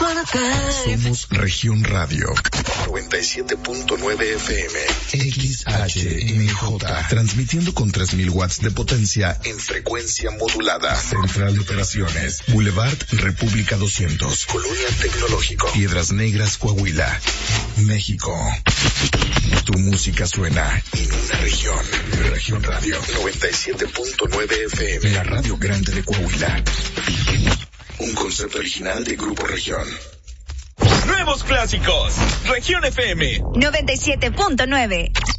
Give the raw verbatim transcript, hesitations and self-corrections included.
Somos Región Radio noventa y siete punto nueve F M X H M J, transmitiendo con tres mil watts de potencia en frecuencia modulada. Central de Operaciones, Boulevard República doscientos, Colonia Tecnológico, Piedras Negras, Coahuila, México. Tu música suena en una región. Región Radio noventa y siete punto nueve F M, la radio grande de Coahuila. Un concepto original de Grupo Región. Nuevos clásicos. Región F M noventa y siete punto nueve.